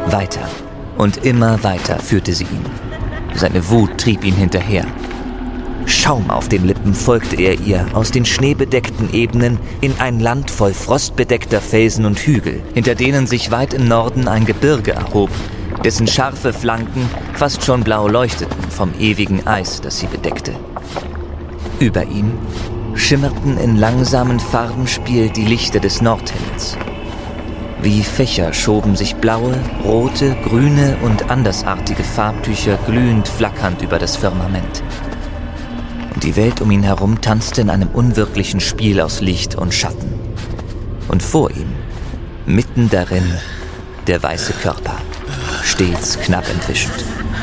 Weiter und immer weiter führte sie ihn. Seine Wut trieb ihn hinterher. Schaum auf den Lippen folgte er ihr aus den schneebedeckten Ebenen in ein Land voll frostbedeckter Felsen und Hügel, hinter denen sich weit im Norden ein Gebirge erhob, dessen scharfe Flanken fast schon blau leuchteten vom ewigen Eis, das sie bedeckte. Über ihm schimmerten in langsamem Farbenspiel die Lichter des Nordhimmels. Wie Fächer schoben sich blaue, rote, grüne und andersartige Farbtücher glühend flackernd über das Firmament. Und die Welt um ihn herum tanzte in einem unwirklichen Spiel aus Licht und Schatten. Und vor ihm, mitten darin, der weiße Körper, stets knapp entwischend.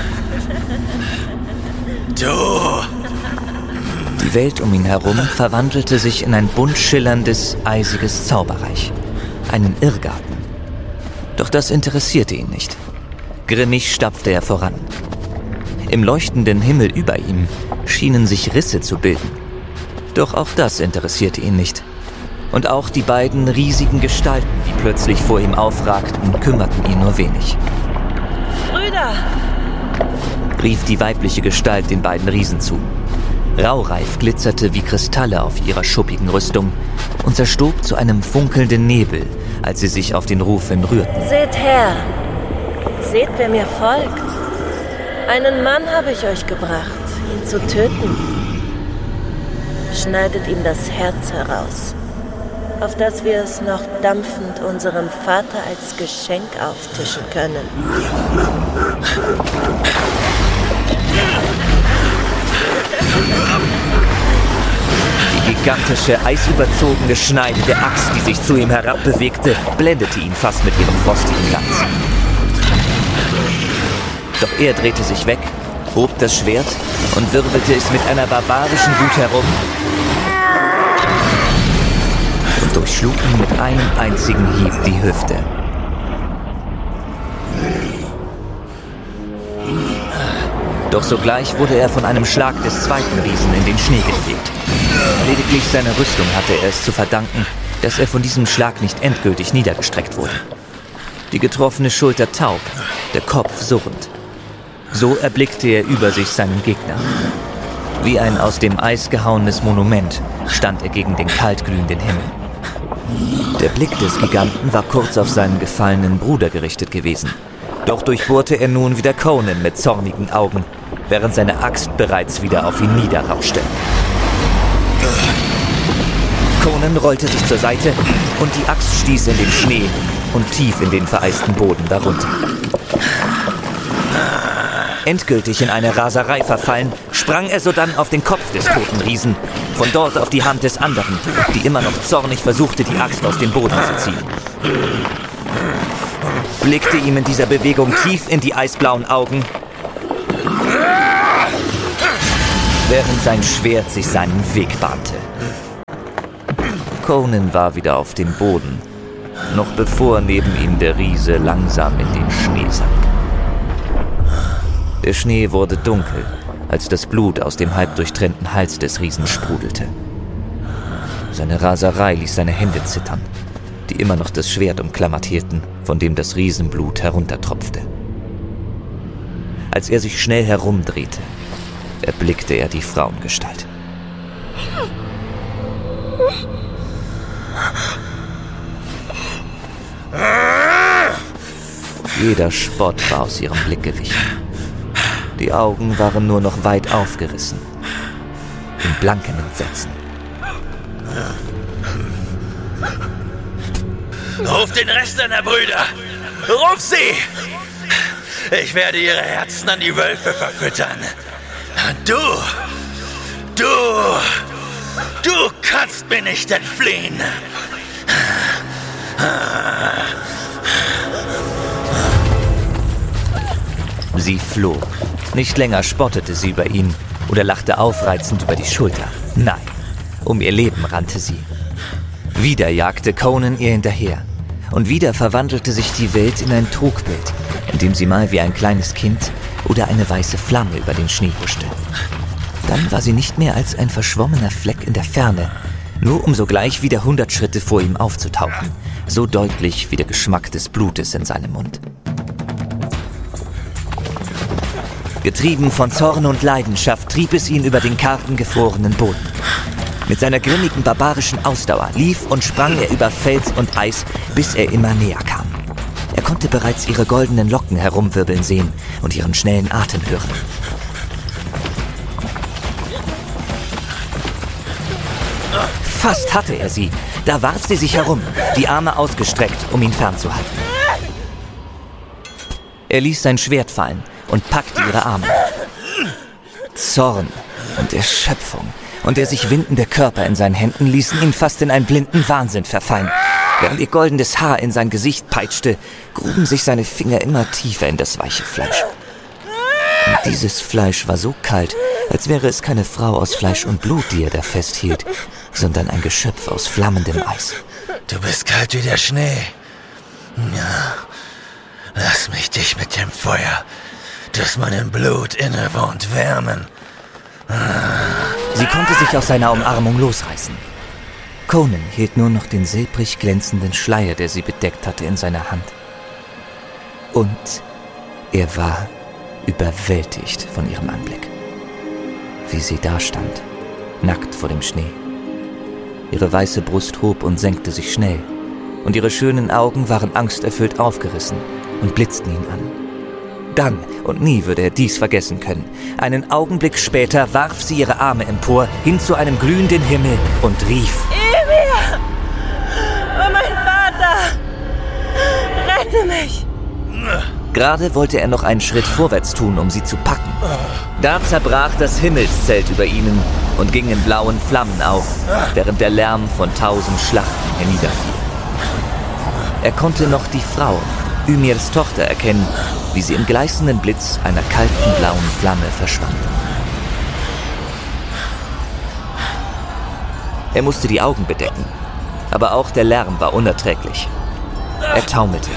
Du! Die Welt um ihn herum verwandelte sich in ein bunt schillerndes, eisiges Zauberreich. Einen Irrgarten. Doch das interessierte ihn nicht. Grimmig stapfte er voran. Im leuchtenden Himmel über ihm schienen sich Risse zu bilden. Doch auch das interessierte ihn nicht. Und auch die beiden riesigen Gestalten, die plötzlich vor ihm aufragten, kümmerten ihn nur wenig. Brüder! Rief die weibliche Gestalt den beiden Riesen zu. Raureif glitzerte wie Kristalle auf ihrer schuppigen Rüstung und zerstob zu einem funkelnden Nebel, als sie sich auf den Ruf hin rührten. Seht her! Seht, wer mir folgt. Einen Mann habe ich euch gebracht, ihn zu töten. Schneidet ihm das Herz heraus, auf das wir es noch dampfend unserem Vater als Geschenk auftischen können. Die gigantische, eisüberzogene Schneide der Axt, die sich zu ihm herabbewegte, blendete ihn fast mit ihrem frostigen Glanz. Doch er drehte sich weg, hob das Schwert und wirbelte es mit einer barbarischen Wut herum und durchschlug ihm mit einem einzigen Hieb die Hüfte. Doch sogleich wurde er von einem Schlag des zweiten Riesen in den Schnee gefegt. Lediglich seiner Rüstung hatte er es zu verdanken, dass er von diesem Schlag nicht endgültig niedergestreckt wurde. Die getroffene Schulter taub, der Kopf surrend. So erblickte er über sich seinen Gegner. Wie ein aus dem Eis gehauenes Monument stand er gegen den kaltglühenden Himmel. Der Blick des Giganten war kurz auf seinen gefallenen Bruder gerichtet gewesen. Doch durchbohrte er nun wieder Conan mit zornigen Augen, während seine Axt bereits wieder auf ihn niederrauschte. Conan rollte sich zur Seite und die Axt stieß in den Schnee und tief in den vereisten Boden darunter. Endgültig in eine Raserei verfallen, sprang er sodann auf den Kopf des toten Riesen, von dort auf die Hand des anderen, die immer noch zornig versuchte, die Axt aus dem Boden zu ziehen. Blickte ihm in dieser Bewegung tief in die eisblauen Augen, während sein Schwert sich seinen Weg bahnte. Conan war wieder auf dem Boden, noch bevor neben ihm der Riese langsam in den Schnee sank. Der Schnee wurde dunkel, als das Blut aus dem halb durchtrennten Hals des Riesen sprudelte. Seine Raserei ließ seine Hände zittern, die immer noch das Schwert umklammert hielten, von dem das Riesenblut heruntertropfte. Als er sich schnell herumdrehte, erblickte er die Frauengestalt. Jeder Spott war aus ihrem Blick gewichen. Die Augen waren nur noch weit aufgerissen, in blankem Entsetzen. Ruf den Rest deiner Brüder! Ruf sie! Ich werde ihre Herzen an die Wölfe verfüttern. Du kannst mir nicht entfliehen. Sie floh. Nicht länger spottete sie über ihn oder lachte aufreizend über die Schulter. Nein, um ihr Leben rannte sie. Wieder jagte Conan ihr hinterher. Und wieder verwandelte sich die Welt in ein Trugbild, in dem sie mal wie ein kleines Kind oder eine weiße Flamme über den Schnee huschte. Dann war sie nicht mehr als ein verschwommener Fleck in der Ferne, nur um sogleich wieder 100 Schritte vor ihm aufzutauchen, so deutlich wie der Geschmack des Blutes in seinem Mund. Getrieben von Zorn und Leidenschaft trieb es ihn über den kargen, gefrorenen Boden. Mit seiner grimmigen, barbarischen Ausdauer lief und sprang er über Fels und Eis, bis er immer näher kam. Er konnte bereits ihre goldenen Locken herumwirbeln sehen und ihren schnellen Atem hören. Fast hatte er sie. Da warf sie sich herum, die Arme ausgestreckt, um ihn fernzuhalten. Er ließ sein Schwert fallen und packte ihre Arme. Zorn und Erschöpfung und der sich windende Körper in seinen Händen ließen ihn fast in einen blinden Wahnsinn verfallen. Während ihr goldenes Haar in sein Gesicht peitschte, gruben sich seine Finger immer tiefer in das weiche Fleisch. Und dieses Fleisch war so kalt, als wäre es keine Frau aus Fleisch und Blut, die er da festhielt, sondern ein Geschöpf aus flammendem Eis. Du bist kalt wie der Schnee. Ja, lass mich dich mit dem Feuer, das meinem Blut innewohnt, wärmen. Sie konnte sich aus seiner Umarmung losreißen. Conan hielt nur noch den silbrig glänzenden Schleier, der sie bedeckt hatte, in seiner Hand. Und er war überwältigt von ihrem Anblick. Wie sie dastand, nackt vor dem Schnee. Ihre weiße Brust hob und senkte sich schnell, und ihre schönen Augen waren angsterfüllt aufgerissen und blitzten ihn an. Dann, und nie würde er dies vergessen können, einen Augenblick später warf sie ihre Arme empor, hin zu einem glühenden Himmel und rief: Ymir! Oh, mein Vater! Rette mich! Gerade wollte er noch einen Schritt vorwärts tun, um sie zu packen. Da zerbrach das Himmelszelt über ihnen und ging in blauen Flammen auf, während der Lärm von 1000 Schlachten herniederfiel. Er konnte noch die Frau, Ymirs Tochter, erkennen, wie sie im gleißenden Blitz einer kalten blauen Flamme verschwand. Er musste die Augen bedecken, aber auch der Lärm war unerträglich. Er taumelte.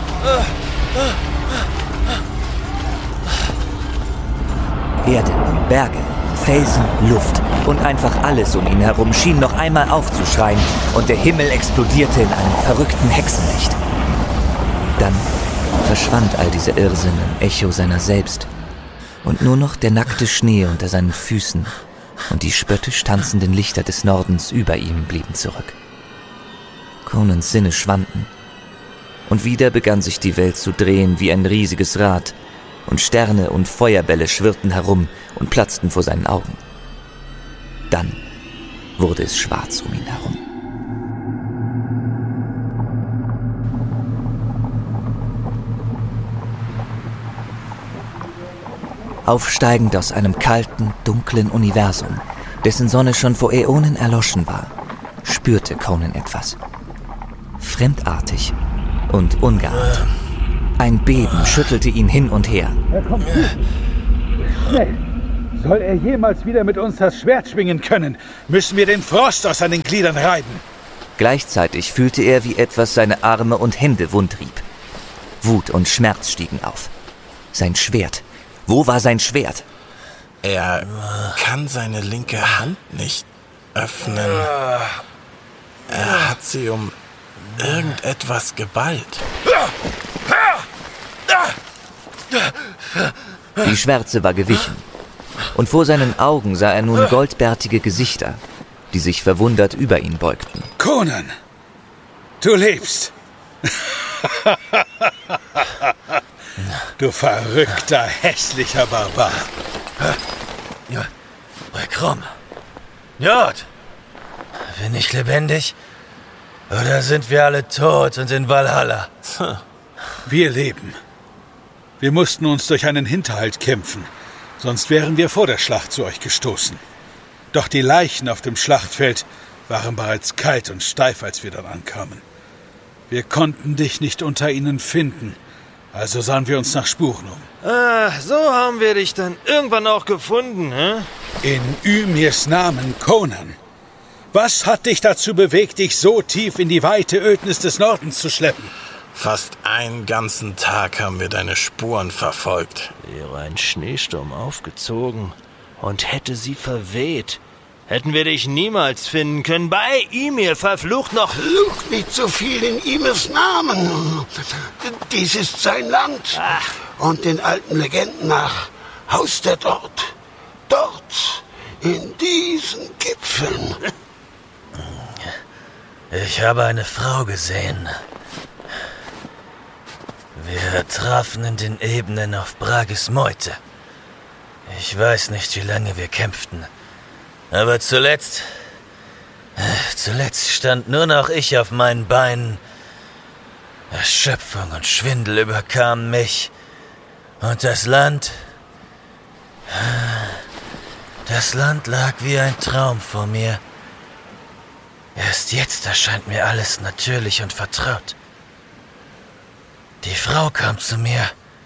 Erde, Berge, Felsen, Luft und einfach alles um ihn herum schien noch einmal aufzuschreien und der Himmel explodierte in einem verrückten Hexenlicht. Dann verschwand all dieser Irrsinn im Echo seiner selbst und nur noch der nackte Schnee unter seinen Füßen und die spöttisch tanzenden Lichter des Nordens über ihm blieben zurück. Conans Sinne schwanden und wieder begann sich die Welt zu drehen wie ein riesiges Rad und Sterne und Feuerbälle schwirrten herum und platzten vor seinen Augen. Dann wurde es schwarz um ihn herum. Aufsteigend aus einem kalten, dunklen Universum, dessen Sonne schon vor Äonen erloschen war, spürte Conan etwas. Fremdartig und ungeahnt. Ein Beben schüttelte ihn hin und her. Er kommt zu. Schnell! Soll er jemals wieder mit uns das Schwert schwingen können, müssen wir den Frost aus seinen Gliedern reiben. Gleichzeitig fühlte er, wie etwas seine Arme und Hände wundrieb. Wut und Schmerz stiegen auf. Sein Schwert. Wo war sein Schwert? Er kann seine linke Hand nicht öffnen. Er hat sie um irgendetwas geballt. Die Schwärze war gewichen. Und vor seinen Augen sah er nun goldbärtige Gesichter, die sich verwundert über ihn beugten. Conan, du lebst. Du verrückter, hässlicher Barbar. Ja, Krumm. Jod, bin ich lebendig? Oder sind wir alle tot und in Valhalla? Wir leben. Wir mussten uns durch einen Hinterhalt kämpfen, sonst wären wir vor der Schlacht zu euch gestoßen. Doch die Leichen auf dem Schlachtfeld waren bereits kalt und steif, als wir dann ankamen. Wir konnten dich nicht unter ihnen finden, also sahen wir uns nach Spuren um. So haben wir dich dann irgendwann auch gefunden, hä? In Ymirs Namen, Conan. Was hat dich dazu bewegt, dich so tief in die weite Ödnis des Nordens zu schleppen? Fast einen ganzen Tag haben wir deine Spuren verfolgt. Wäre ein Schneesturm aufgezogen und hätte sie verweht, hätten wir dich niemals finden können. Bei Ymir, verflucht noch... Flucht nicht so viel in Ymirs Namen. Dies ist sein Land. Ach. Und den alten Legenden nach haust er dort. Dort, in diesen Gipfeln. Ich habe eine Frau gesehen. Wir trafen in den Ebenen auf Brages Meute. Ich weiß nicht, wie lange wir kämpften. Aber zuletzt stand nur noch ich auf meinen Beinen. Erschöpfung und Schwindel überkamen mich. Und das Land lag wie ein Traum vor mir. Erst jetzt erscheint mir alles natürlich und vertraut. Die Frau kam zu mir.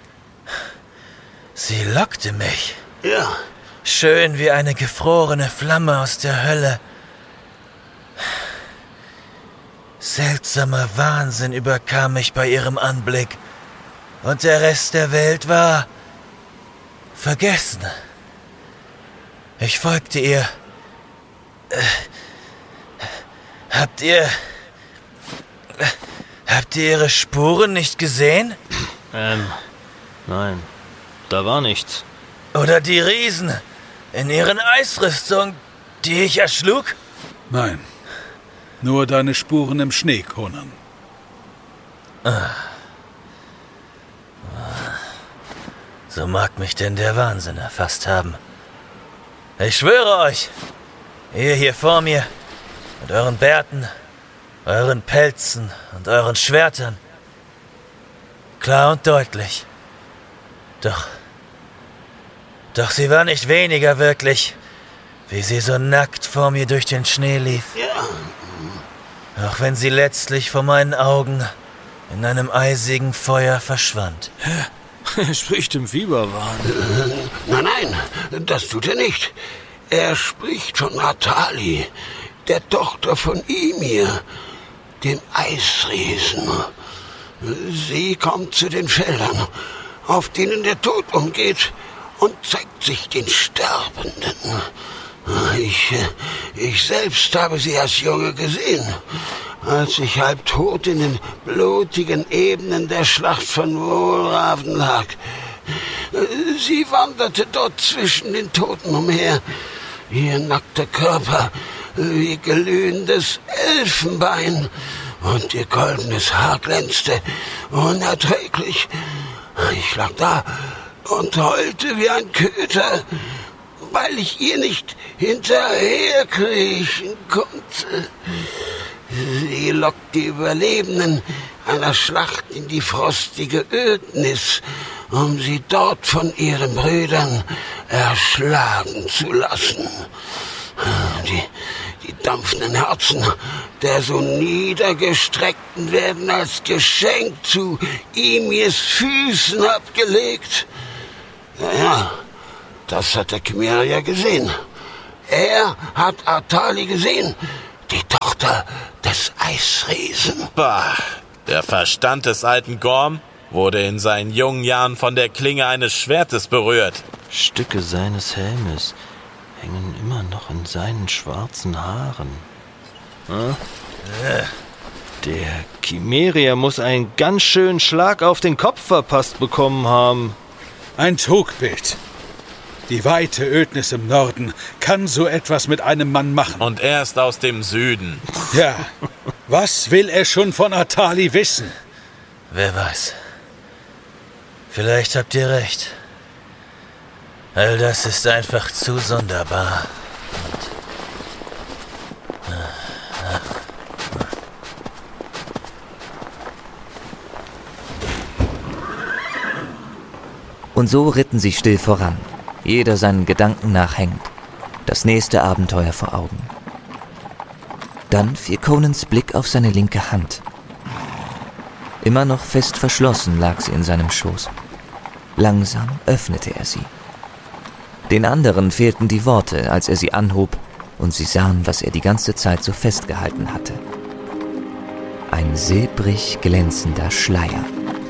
Sie lockte mich. Ja. Schön wie eine gefrorene Flamme aus der Hölle. Seltsamer Wahnsinn überkam mich bei ihrem Anblick. Und der Rest der Welt war vergessen. Ich folgte ihr. Habt ihr ihre Spuren nicht gesehen? Nein, da war nichts. Oder die Riesen in ihren Eisrüstungen, die ich erschlug? Nein, nur deine Spuren im Schnee, Conan. So mag mich denn der Wahnsinn erfasst haben. Ich schwöre euch, ihr hier vor mir, mit euren Bärten, euren Pelzen und euren Schwertern, klar und deutlich. Doch sie war nicht weniger wirklich, wie sie so nackt vor mir durch den Schnee lief. Ja. Auch wenn sie letztlich vor meinen Augen in einem eisigen Feuer verschwand. Er spricht im Fieberwahn. Nein, das tut er nicht. Er spricht von Atali, der Tochter von Ymir, dem Eisriesen. Sie kommt zu den Feldern, auf denen der Tod umgeht, und zeigt sich den Sterbenden. Ich selbst habe sie als Junge gesehen, als ich halbtot in den blutigen Ebenen der Schlacht von Wohlraven lag. Sie wanderte dort zwischen den Toten umher, ihr nackter Körper wie glühendes Elfenbein, und ihr goldenes Haar glänzte unerträglich. Ich lag da und heulte wie ein Köter, weil ich ihr nicht hinterherkriechen konnte. Sie lockt die Überlebenden einer Schlacht in die frostige Ödnis, um sie dort von ihren Brüdern erschlagen zu lassen. Die dampfenden Herzen der so Niedergestreckten werden als Geschenk zu Ymirs Füßen abgelegt. Ja, das hat der Chimerier gesehen. Er hat Atali gesehen, die Tochter des Eisriesen. Bah, der Verstand des alten Gorm wurde in seinen jungen Jahren von der Klinge eines Schwertes berührt. Stücke seines Helmes hängen immer noch in seinen schwarzen Haaren. Der Chimerier muss einen ganz schönen Schlag auf den Kopf verpasst bekommen haben. Ein Trugbild. Die weite Ödnis im Norden kann so etwas mit einem Mann machen. Und er ist aus dem Süden. Ja, was will er schon von Atali wissen? Wer weiß. Vielleicht habt ihr recht. All das ist einfach zu sonderbar. Und so ritten sie still voran, jeder seinen Gedanken nachhängend, das nächste Abenteuer vor Augen. Dann fiel Conans Blick auf seine linke Hand. Immer noch fest verschlossen lag sie in seinem Schoß. Langsam öffnete er sie. Den anderen fehlten die Worte, als er sie anhob, und sie sahen, was er die ganze Zeit so festgehalten hatte. Ein silbrig glänzender Schleier.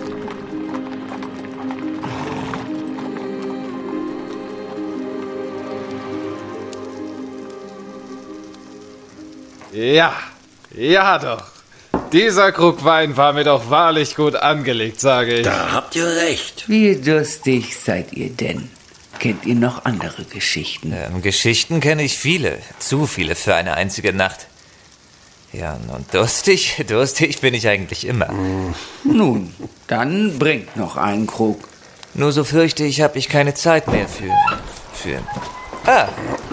Ja doch. Dieser Krug Wein war mir doch wahrlich gut angelegt, sage ich. Da habt ihr recht. Wie durstig seid ihr denn? kennt ihr noch andere Geschichten? Geschichten kenne ich viele. Zu viele für eine einzige Nacht. Ja, und durstig bin ich eigentlich immer. Nun, dann bringt noch einen Krug. Nur so fürchte ich, habe ich keine Zeit mehr für... Ah!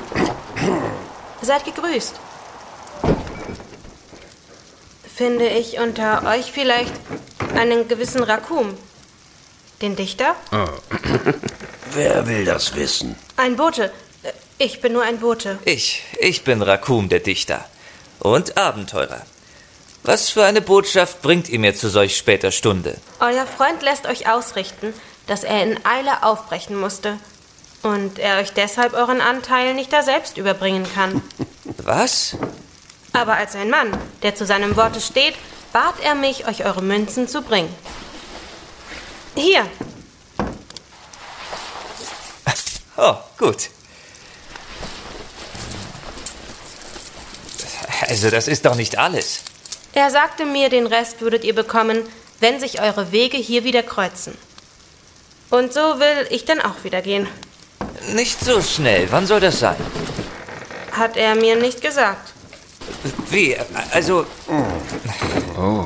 Seid gegrüßt. Finde ich unter euch vielleicht einen gewissen Rakum? Den Dichter? Oh. Wer will das wissen? Ein Bote. Ich bin nur ein Bote. Ich bin Rakum, der Dichter. Und Abenteurer. Was für eine Botschaft bringt ihr mir zu solch später Stunde? Euer Freund lässt euch ausrichten, dass er in Eile aufbrechen musste. Und er euch deshalb euren Anteil nicht da selbst überbringen kann. Was? Aber als ein Mann, der zu seinem Worte steht, bat er mich, euch eure Münzen zu bringen. Hier. Oh, gut. Also, das ist doch nicht alles. Er sagte mir, den Rest würdet ihr bekommen, wenn sich eure Wege hier wieder kreuzen. Und so will ich dann auch wieder gehen. Nicht so schnell. Wann soll das sein? Hat er mir nicht gesagt. Wie? Also... Oh.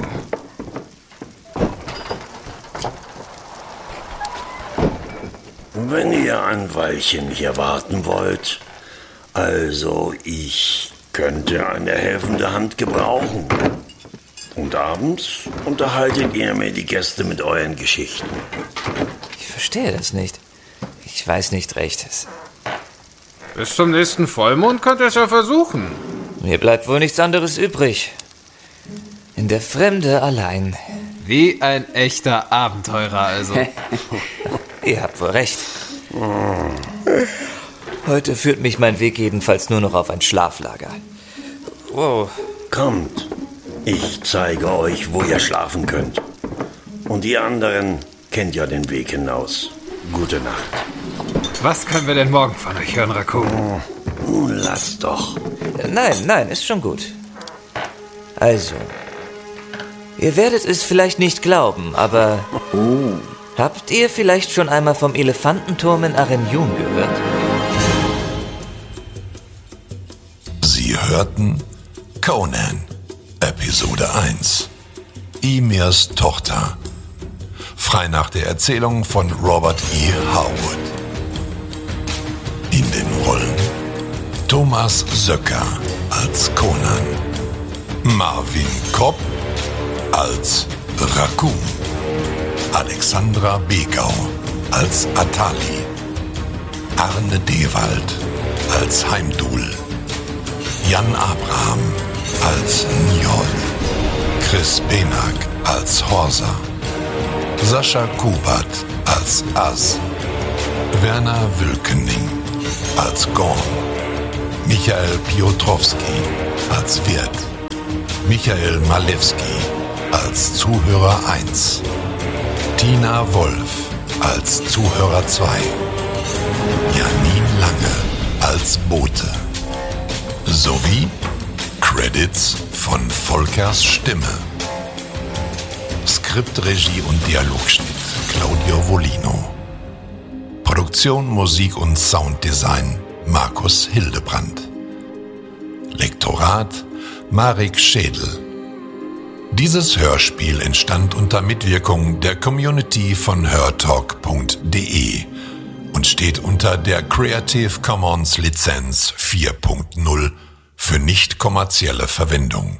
Wenn ihr ein Weilchen hier warten wollt, also ich könnte eine helfende Hand gebrauchen. Und abends unterhaltet ihr mir die Gäste mit euren Geschichten. Ich verstehe das nicht. Ich weiß nicht recht. Bis zum nächsten Vollmond könnt ihr es ja versuchen. Mir bleibt wohl nichts anderes übrig. In der Fremde allein. Wie ein echter Abenteurer also. Ihr habt wohl recht. Heute führt mich mein Weg jedenfalls nur noch auf ein Schlaflager. Wow. Kommt, ich zeige euch, wo ihr schlafen könnt. Und ihr anderen kennt ja den Weg hinaus. Gute Nacht. Was können wir denn morgen von euch hören, Rakum? Nun lasst doch. Nein, ist schon gut. Also, ihr werdet es vielleicht nicht glauben, aber... Habt ihr vielleicht schon einmal vom Elefantenturm in Arenyun gehört? Sie hörten Conan, Episode 1. Ymirs Tochter. Frei nach der Erzählung von Robert E. Harwood. In den Rollen Thomas Söcker als Conan, Marvin Kopp als Rakum, Alexandra Begau als Atali, Arne Dewald als Heimdul, Jan Abraham als Njol, Chris Benak als Horsa, Sascha Kubert als Az, Werner Wülkening als Gorm, Michael Piotrowski als Wirt, Michael Malewski als Zuhörer 1, Tina Wolf als Zuhörer 2, Janine Lange als Bote, sowie Credits von Volkers Stimme. Skript, Regie und Dialogschnitt Claudio Volino. Produktion, Musik und Sounddesign Markus Hildebrandt. Lektorat Marek Schädel. Dieses Hörspiel entstand unter Mitwirkung der Community von hörtalk.de und steht unter der Creative Commons Lizenz 4.0 für nicht kommerzielle Verwendung.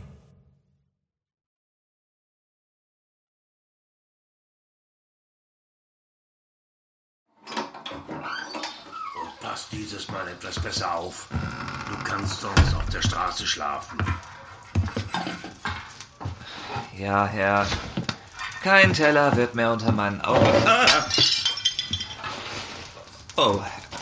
Pass dieses Mal etwas besser auf. Du kannst sonst auf der Straße schlafen. Ja, Herr. Kein Teller wird mehr unter meinen Augen. Oh.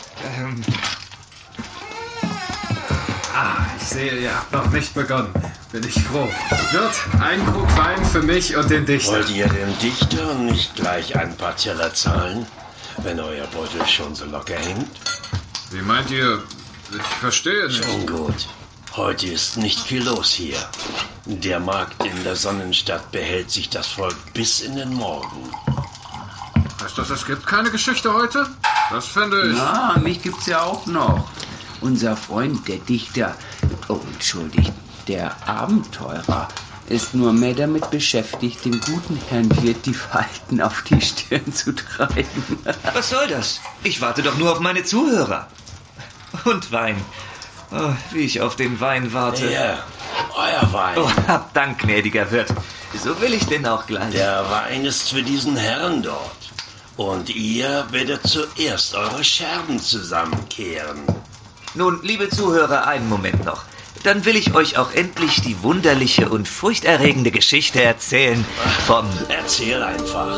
Ich sehe, ihr habt noch nicht begonnen. Bin ich froh. Wirt, ein Krug Wein für mich und den Dichter. Wollt ihr dem Dichter nicht gleich ein paar Teller zahlen, wenn euer Beutel schon so locker hängt? Wie meint ihr? Ich verstehe nicht. Schon gut. Heute ist nicht viel los hier. Der Markt in der Sonnenstadt behält sich das Volk bis in den Morgen. Heißt das, es gibt keine Geschichte heute? Das finde ich. Na, mich gibt's ja auch noch. Unser Freund, der Dichter, der Abenteurer, ist nur mehr damit beschäftigt, dem guten Herrn Wirt die Falten auf die Stirn zu treiben. Was soll das? Ich warte doch nur auf meine Zuhörer. Und Wein. Oh, wie ich auf den Wein warte. Ja, euer Wein. Oh, hab Dank, gnädiger Wirt. So will ich denn auch gleich. Der Wein ist für diesen Herrn dort. Und ihr werdet zuerst eure Scherben zusammenkehren. Nun, liebe Zuhörer, einen Moment noch. Dann will ich euch auch endlich die wunderliche und furchterregende Geschichte erzählen vom... Erzähl einfach.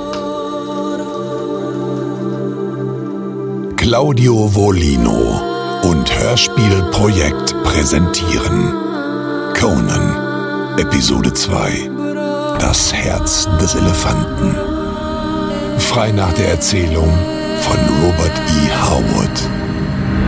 Claudio Volino und Hörspielprojekt präsentieren Conan, Episode 2, Das Herz des Elefanten. Frei nach der Erzählung von Robert E.